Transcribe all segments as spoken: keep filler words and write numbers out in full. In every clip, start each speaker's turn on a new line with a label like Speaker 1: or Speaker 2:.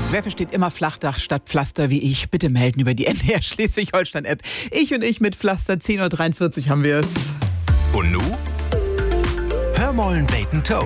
Speaker 1: Wer versteht immer Flachdach statt Pflaster wie ich? Bitte melden über die N D R Schleswig-Holstein-App. Ich und ich mit Pflaster, zehn Uhr dreiundvierzig haben wir es.
Speaker 2: Und nu? Hör mollen beten Toe.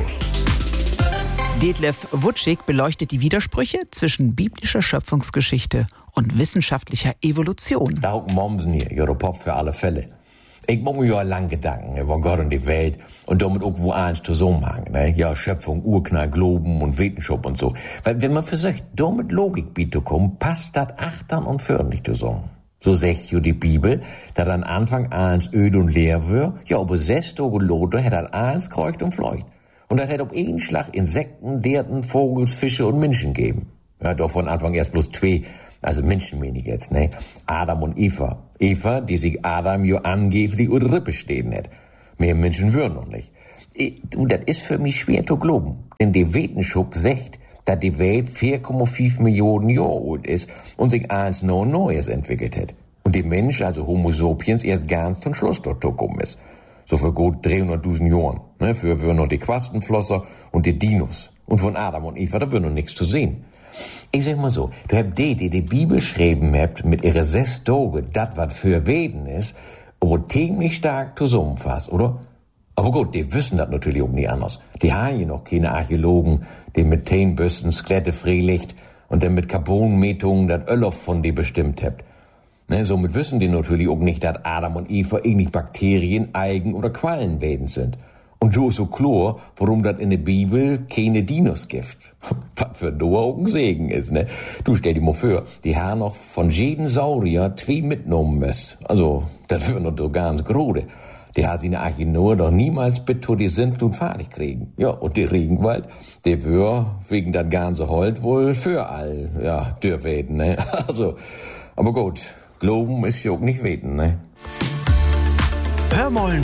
Speaker 1: Detlef Wutschig beleuchtet die Widersprüche zwischen biblischer Schöpfungsgeschichte und wissenschaftlicher Evolution.
Speaker 3: Da auch Mommsen hier, ihre Pop für alle Fälle. Ich mache mir ja lang Gedanken über Gott und die Welt und damit irgendwo eins zusammenhängen, ne? Ja, Schöpfung, Urknall, Globen und Wissenschaft und so. Weil wenn man versucht, damit Logik bietet kommt, passt das achtern und fördern nicht zusammen. So sagt ja die Bibel, dass an Anfang eins öd und leer wär, ja, aber sechs Tage Lote hätte das eins kreucht und fleucht. Und das hätte auf einen Schlag Insekten, Derten, Vogels, Fische und Menschen geben. Ja, doch von Anfang erst bloß zwei. Also Menschen meine ich jetzt, ne? Adam und Eva. Eva, die sich Adam jo angeblich und Rippe stehen net. Mehr Menschen würden noch nicht. Und das ist für mich schwer zu glauben. Denn die Wissenschaft sagt, dass die Welt vier Komma fünf Millionen Jahre alt ist und sich eins noch Neues entwickelt hat. Und der Mensch, also Homo sapiens, erst ganz zum Schluss dort gekommen ist. So für gut dreihunderttausend Jahren. Ne? Für würden noch die Quastenflosser und die Dinos. Und von Adam und Eva, da wird noch nichts zu sehen. Ich sag mal so, du habt die, die die Bibel schreiben habt, mit ihre sechs Tage, dat wat für Weden ist, aber ziemlich stark zusammenfasst, oder? Aber gut, die wissen das natürlich auch nicht anders. Die haben ja noch keine Archäologen, die mit Methanbüsten Skelette freilegt und dann mit Carbonmetungen das Öl von die bestimmt habt. Ne, somit wissen die natürlich auch nicht, dass Adam und Eva ähnlich Bakterien, Algen oder Quallenwesen sind. Und so ist so klar, warum das in der Bibel keine Dinos gibt. Was für Noah auch ein Segen ist, ne? Du stell dir mal vor, die haben noch von jedem Saurier zwei mitgenommen müssen. Also, das wäre noch ganz grode. Die haben sie in der Arche nur doch niemals bitte die Sintflut fertig kriegen. Ja, und der Regenwald, der wär wegen das ganze Holz wohl für all, ja, dürfen, ne? Also, aber gut, Glauben ist ja auch nicht weten, ne?
Speaker 2: Hör mollen